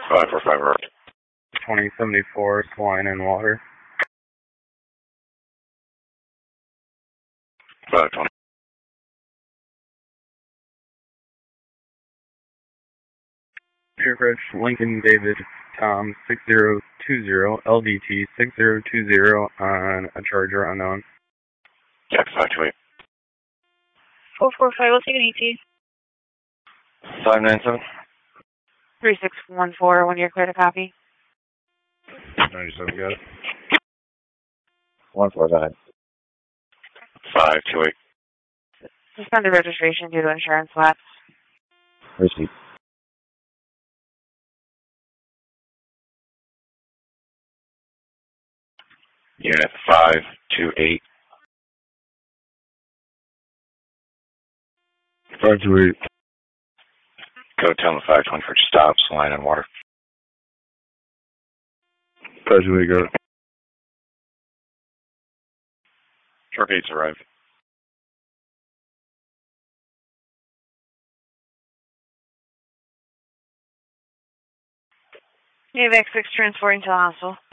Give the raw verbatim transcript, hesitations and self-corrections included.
five four five right. twenty seventy-four, Swine and Water. five twenty. Aircraft Lincoln David Tom six zero two zero, L D T six zero two zero on a Charger unknown. Jack five two eight. four four five, we'll take an E T. five nine seven. three six one four, when you're clear to copy. ninety-seven, got it. one four nine. five two eight. Suspended registration due to insurance lapse. Receipt. Unit five two eight. five two eight. Code tell them five twenty for stops, line and water. five two eight, got it. Truck eight's arrived. AVAC six transporting to the hospital.